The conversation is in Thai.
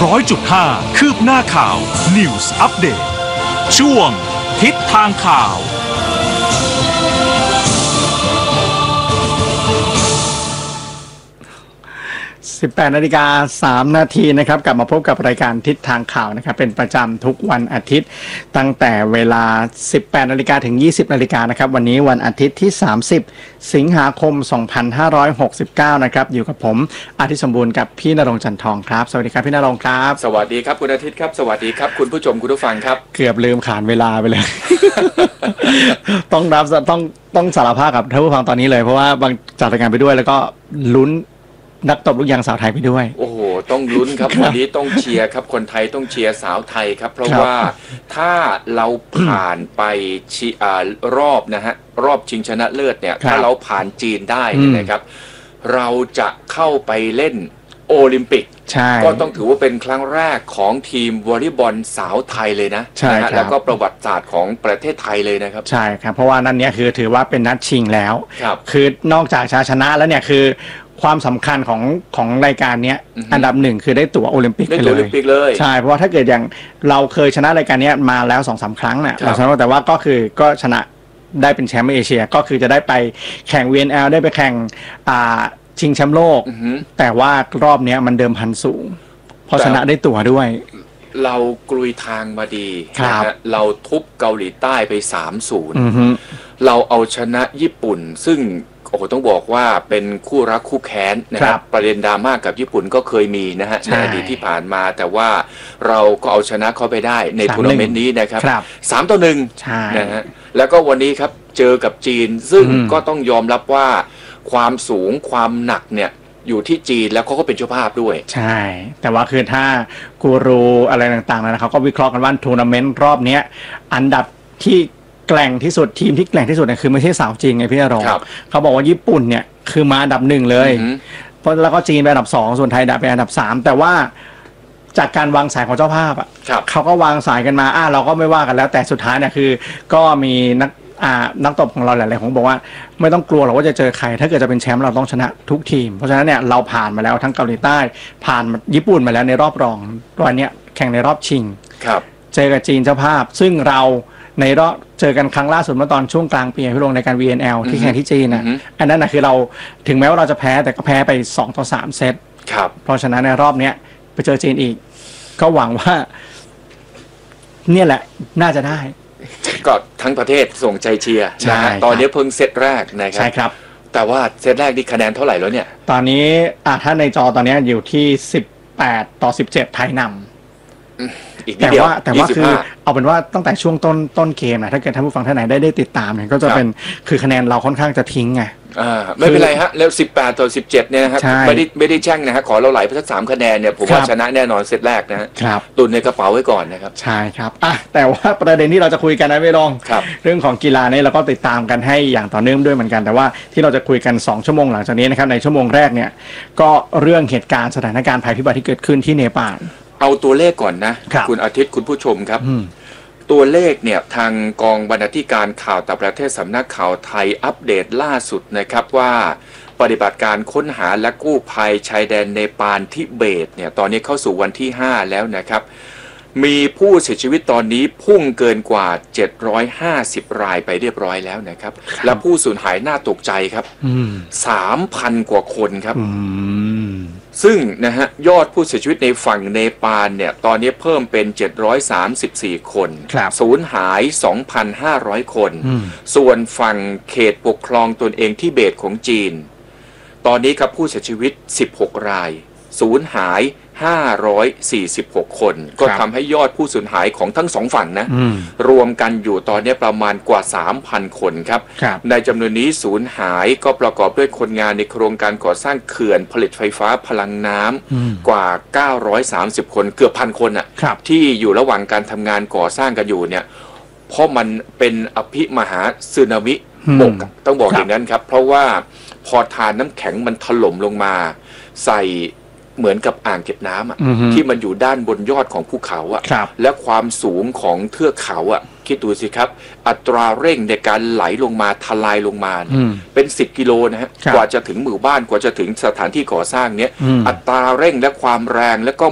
100.5 คืบหน้าข่าว News Update ช่วงทิศทางข่าว 18:03 นาทีนะครับกลับมาพบกับรายการทิศทางข่าวนะครับเป็นประจำทุกวันอาทิตย์ตั้งแต่เวลา 18:00 นถึง 20:00 นนะครับวันนี้วันอาทิตย์ที่ 30 สิงหาคม 2569 นะครับอยู่กับผมอาทิตย์สมบูรณ์กับพี่ณรงค์จันทองครับสวัสดีครับพี่ณรงค์ครับสวัสดีครับคุณอาทิตย์ครับสวัสดีครับคุณผู้ชมคุณผู้ฟังครับเกือบลืมขานเวลาไปเลย ต้องสารภาพกับท่านผู้ฟังตอนนี้เลยเพราะว่าบางจัดรายการไปด้วยแล้วก็ลุ้นนักตบลูกยางสาวไทยไปด้วยโอ้โหต้องลุ้นครับวันนี้ต้องเชียร์ครับคนไทยต้องเชียร์สาวไทยครับเพราะว่าถ้าเราผ่านไปรอบนะฮะรอบชิงชนะเลิศเนี่ยถ้าเราผ่านจีนได้นะครับเราจะเข้าไปเล่นโอลิมปิกก็ต้องถือว่าเป็นครั้งแรกของทีมวอลเลย์บอลสาวไทยเลยนะแล้วก็ประวัติศาสตร์ของประเทศไทยเลยนะครับใช่ครับเพราะว่านั่นเนี่ยคือถือว่าเป็นนัดชิงแล้วคือนอกจากชนะแล้วเนี่ยคือความสำคัญของรายการนี้อันดับหนึ่งคือได้ตั๋วโอลิมปิกเลยใช่เพราะว่าถ้าเกิดอย่างเราเคยชนะรายการนี้มาแล้ว 2-3 ครั้งน่ะเราชนะแต่ว่าก็ชนะได้เป็นแชมป์เอเชียก็คือจะได้ไปแข่ง VNL ได้ไปแข่งชิงแชมป์โลกแต่ว่ารอบนี้มันเดิมพันสูงเพราะชนะได้ตั๋วด้วยเรากลุยทางมาดีนะฮะเราทุบเกาหลีใต้ไป 3-0 เราเอาชนะญี่ปุ่นซึ่งโอ้โหต้องบอกว่าเป็นคู่รักคู่แค้นนะครับประเด็นดราม่ากับญี่ปุ่นก็เคยมีนะฮะในอดีตที่ผ่านมาแต่ว่าเราก็เอาชนะเขาไปได้ในทัวร์นาเมนต์นี้นะครับ3-1นะฮะแล้วก็วันนี้ครับเจอกับจีนซึ่งก็ต้องยอมรับว่าความสูงความหนักเนี่ยอยู่ที่จีนแล้วเขาก็เป็นเจ้าภาพด้วยใช่แต่ว่าคือถ้ากูรูอะไรต่างๆนะเขาก็วิเคราะห์กันว่าทัวร์นาเมนต์รอบนี้อันดับที่แกร่งที่สุดทีมที่แกร่งที่สุดเนี่ยคือไม่ใช่สาวจีนไงพี่ณรงค์เขาบอกว่าญี่ปุ่นเนี่ยคือมาอันดับ1เลยเพราะแล้วก็จีนเป็นอันดับ2ส่วนไทยเป็นอันดับ3แต่ว่าจากการวางสายของเจ้าภาพอ่ะเขาก็วางสายกันมาเราก็ไม่ว่ากันแล้วแต่สุดท้ายเนี่ยคือก็มีนักตบของเราหลายๆคนบอกว่าไม่ต้องกลัวหรอกว่าจะเจอใครถ้าเกิดจะเป็นแชมป์เราต้องชนะทุกทีมเพราะฉะนั้นเนี่ยเราผ่านมาแล้วทั้งเกาหลีใต้ผ่านญี่ปุ่นมาแล้วในรอบรองวันนี้แข่งในรอบชิงเจอกับจีนเจ้าภาพซึ่งเราในรอบเจอกันครั้งล่าสุดเมื่อตอนช่วงกลางปีพี่ลงในการ VNL ที่แข่งที่จีนนะอันนั้นนะคือเราถึงแม้ว่าเราจะแพ้แต่ก็แพ้ไป2-3 เซตเพราะฉะนั้นในรอบนี้ไปเจอจีนอีกก็หวังว่าเนี่ยแหละน่าจะได้ก็ทั้งประเทศส่งใจเชียร์นะฮะตอนนี้เพิ่งเซตแรกนะครับใช่ครับแต่ว่าเซตแรกนี่คะแนนเท่าไหร่แล้วเนี่ยตอนนี้ถ้าในจอตอนนี้อยู่ที่18-17ไทยนำแต่ว่าคือเอาเป็นว่าตั้งแต่ช่วงต้นเกมนะถ้าเกิดท่านผู้ฟังท่านไหนได้ติดตามเนี่ยก็จะเป็นคือคะแนนเราค่อนข้างจะทิ้งไงไม่เป็นไรฮะแล้ว18-17เนี่ยนะครับไม่ได้แช่งนะฮะขอเราไหลไปสัก3คะแนนเนี่ยผมว่าชนะแน่นอนเซตแรกนะฮะตุนในกระเป๋าไว้ก่อนนะครับใช่ครับแต่ว่าประเด็นที่เราจะคุยกันนะไม่ลงเรื่องของกีฬาเนี่ยเราก็ติดตามกันให้อย่างต่อเนื่องด้วยเหมือนกันแต่ว่าที่เราจะคุยกัน2ชั่วโมงหลังจากนี้นะครับในชั่วโมงแรกเนี่ยก็เรื่องเหตุการณ์สถานการณ์ภัยพิบัติที่เกิดขึ้นที่เนปาลเอาตัวเลขก่อนนะคุณอาทิตย์คุณผู้ชมครับตัวเลขเนี่ยทางกองบรรณาธิการข่าวต่างประเทศสำนักข่าวไทยอัปเดตล่าสุดนะครับว่าปฏิบัติการค้นหาและกู้ภัยชายแดนเนปาลทิเบตเนี่ยตอนนี้เข้าสู่วันที่5แล้วนะครับมีผู้เสียชีวิตตอนนี้พุ่งเกินกว่า750รายไปเรียบร้อยแล้วนะครับและผู้สูญหายน่าตกใจครับ 3,000 กว่าคนครับซึ่งนะฮะยอดผู้เสียชีวิตในฝั่งเนปาลเนี่ยตอนนี้เพิ่มเป็น734คนสูญหาย 2,500 คนส่วนฝั่งเขตปกครองตนเองทิเบตของจีนตอนนี้ครับผู้เสียชีวิต16รายสูญหาย546คนก็ทำให้ยอดผู้สูญหายของทั้งสองฝั่งนะรวมกันอยู่ตอนนี้ประมาณกว่า 3,000 คนครับในจำนวนนี้สูญหายก็ประกอบด้วยคนงานในโครงการก่อสร้างเขื่อนผลิตไฟฟ้าพลังน้ำกว่า930คนเกือบ1,000 คนอ่ะที่อยู่ระหว่างการทำงานก่อสร้างกันอยู่เนี่ยเพราะมันเป็นอภิมหาสึนามิบกต้องบอกอย่างนั้นครับเพราะว่าพอทานน้ำแข็งมันถล่มลงมาใส่เหมือนกับอ่างเก็บน้ำที่มันอยู่ด้านบนยอดของภูเขาและความสูงของเทือกเขาคิดดูสิครับอัตราเร่งในการไหลลงมาทลายลงมาเป็น10 กิโลนะฮะกว่าจะถึงหมู่บ้านกว่าจะถึงสถานที่ก่อสร้างเนี้ยอัตราเร่งและความแรงและก็